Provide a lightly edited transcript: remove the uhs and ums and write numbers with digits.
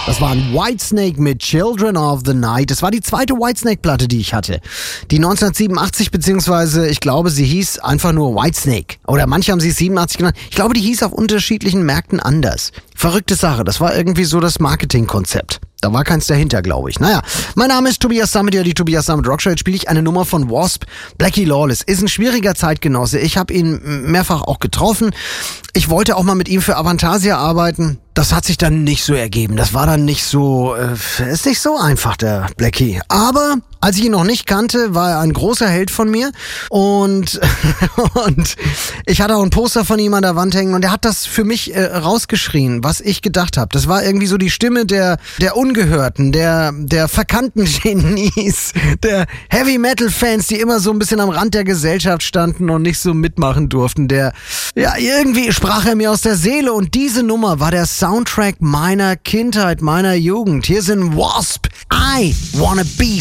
Das war ein Whitesnake mit Children of the Night. Das war die zweite Whitesnake-Platte, die ich hatte. Die 1987, beziehungsweise ich glaube, sie hieß einfach nur Whitesnake. Oder manche haben sie 87 genannt. Ich glaube, die hieß auf unterschiedlichen Märkten anders. Verrückte Sache, das war irgendwie so das Marketingkonzept. Da war keins dahinter, glaube ich. Naja, mein Name ist Tobias Sammet, ja, die Tobias Sammet Rockshow. Jetzt spiele ich eine Nummer von Wasp, Blackie Lawless. Ist ein schwieriger Zeitgenosse. Ich habe ihn mehrfach auch getroffen. Ich wollte auch mal mit ihm für Avantasia arbeiten. Das hat sich dann nicht so ergeben. Das war dann nicht so, ist nicht so einfach, der Blackie. Aber als ich ihn noch nicht kannte, war er ein großer Held von mir. Und ich hatte auch ein Poster von ihm an der Wand hängen und er hat das für mich rausgeschrien, was ich gedacht habe. Das war irgendwie so die Stimme der Ungehörten, der verkannten Genies, der Heavy-Metal-Fans, die immer so ein bisschen am Rand der Gesellschaft standen und nicht so mitmachen durften. Irgendwie sprach er mir aus der Seele und diese Nummer war der Soundtrack meiner Kindheit, meiner Jugend. Hier sind Wasp, I Wanna Be